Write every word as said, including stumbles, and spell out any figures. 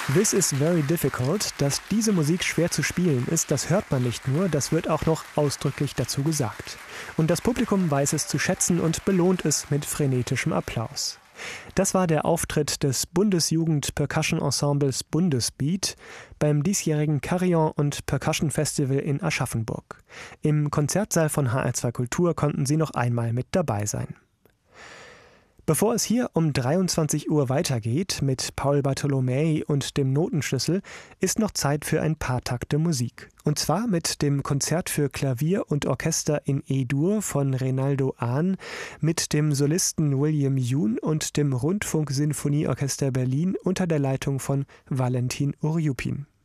This is very difficult. Dass diese Musik schwer zu spielen ist, das hört man nicht nur, das wird auch noch ausdrücklich dazu gesagt. Und das Publikum weiß es zu schätzen und belohnt es mit frenetischem Applaus. Das war der Auftritt des Bundesjugend-Percussion-Ensembles Bundesbeat beim diesjährigen Carillon- und Percussion-Festival in Aschaffenburg. Im Konzertsaal von H R zwei Kultur konnten Sie noch einmal mit dabei sein. Bevor es hier um dreiundzwanzig Uhr weitergeht mit Paul Bartolomei und dem Notenschlüssel, ist noch Zeit für ein paar Takte Musik. Und zwar mit dem Konzert für Klavier und Orchester in E-Dur von Reynaldo Ahn, mit dem Solisten William Yoon und dem Rundfunk-Sinfonieorchester Berlin unter der Leitung von Valentin Urjupin.